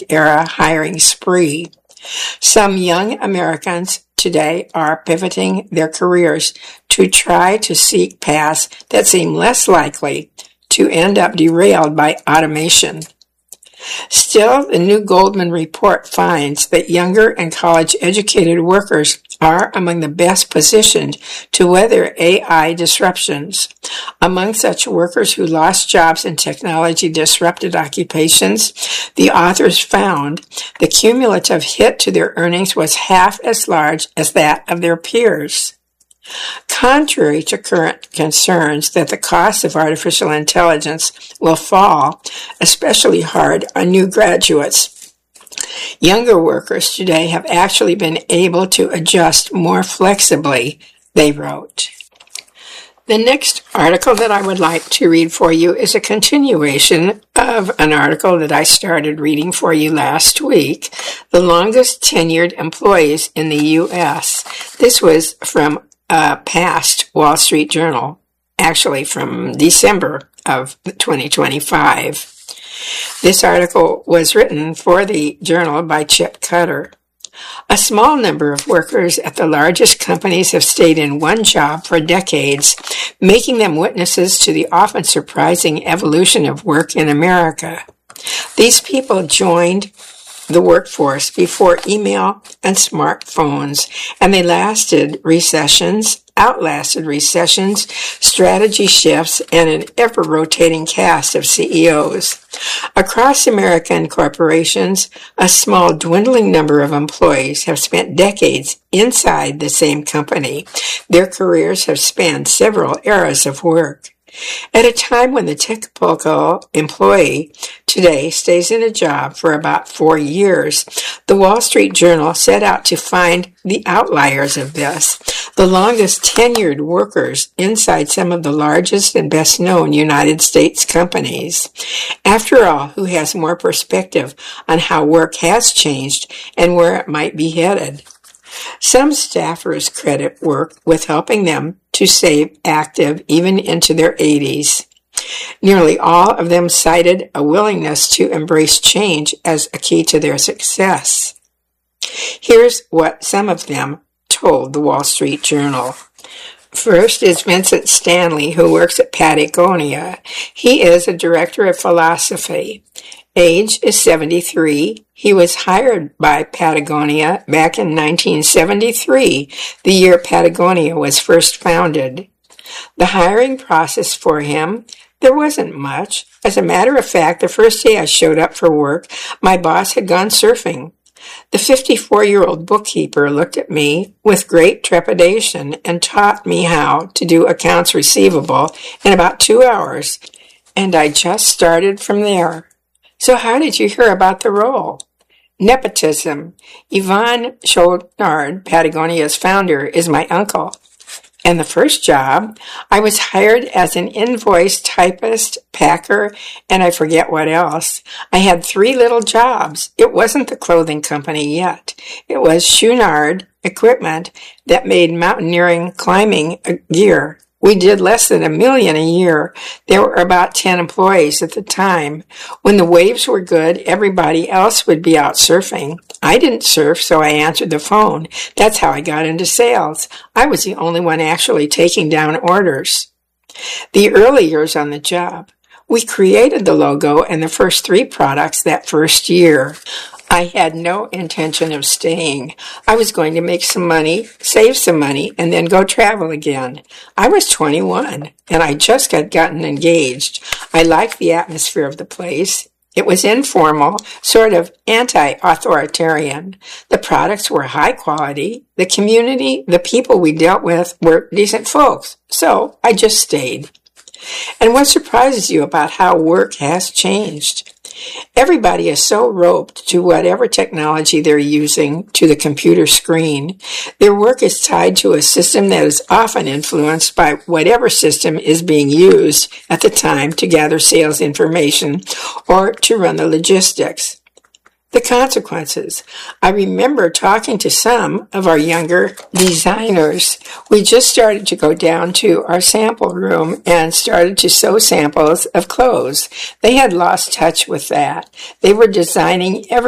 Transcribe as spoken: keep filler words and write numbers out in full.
era hiring spree. Some young Americans today are pivoting their careers to try to seek paths that seem less likely to end up derailed by automation. Still, the new Goldman report finds that younger and college-educated workers are among the best positioned to weather A I disruptions. Among such workers who lost jobs in technology-disrupted occupations, the authors found the cumulative hit to their earnings was half as large as that of their peers. Contrary to current concerns that the cost of artificial intelligence will fall especially hard on new graduates, younger workers today have actually been able to adjust more flexibly, they wrote. The next article that I would like to read for you is a continuation of an article that I started reading for you last week, The Longest Tenured Employees in the U S. This was from a past Wall Street Journal, actually from December of twenty twenty-five. This article was written for the journal by Chip Cutter. A small number of workers at the largest companies have stayed in one job for decades, making them witnesses to the often surprising evolution of work in America. These people joined the workforce before email and smartphones, and they lasted recessions, outlasted recessions, strategy shifts, and an ever-rotating cast of C E Os. Across American corporations, a small dwindling number of employees have spent decades inside the same company. Their careers have spanned several eras of work. At a time when the typical employee today stays in a job for about four years, the Wall Street Journal set out to find the outliers of this, the longest tenured workers inside some of the largest and best known United States companies. After all, who has more perspective on how work has changed and where it might be headed? Some staffers credit work with helping them to stay active even into their eighties. Nearly all of them cited a willingness to embrace change as a key to their success. Here's what some of them told the Wall Street Journal. First is Vincent Stanley, who works at Patagonia. He is a director of philosophy. Age is seventy-three. He was hired by Patagonia back in nineteen seventy-three, the year Patagonia was first founded. The hiring process for him, there wasn't much. As a matter of fact, the first day I showed up for work, my boss had gone surfing. The fifty-four-year-old bookkeeper looked at me with great trepidation and taught me how to do accounts receivable in about two hours, and I just started from there. So how did you hear about the role? Nepotism. Yvon Chouinard, Patagonia's founder, is my uncle. And the first job, I was hired as an invoice typist, packer, and I forget what else. I had three little jobs. It wasn't the clothing company yet. It was Chouinard Equipment that made mountaineering climbing gear. We did less than a million a year. There were about ten employees at the time. When the waves were good, everybody else would be out surfing. I didn't surf, so I answered the phone. That's how I got into sales. I was the only one actually taking down orders. The early years on the job, we created the logo and the first three products that first year. I had no intention of staying. I was going to make some money, save some money, and then go travel again. I was twenty-one, and I just had gotten engaged. I liked the atmosphere of the place. It was informal, sort of anti-authoritarian. The products were high quality. The community, the people we dealt with were decent folks. So I just stayed. And what surprises you about how work has changed? Everybody is so roped to whatever technology they're using, to the computer screen. Their work is tied to a system that is often influenced by whatever system is being used at the time to gather sales information or to run the logistics. The consequences. I remember talking to some of our younger designers. We just started to go down to our sample room and started to sew samples of clothes. They had lost touch with that. They were designing every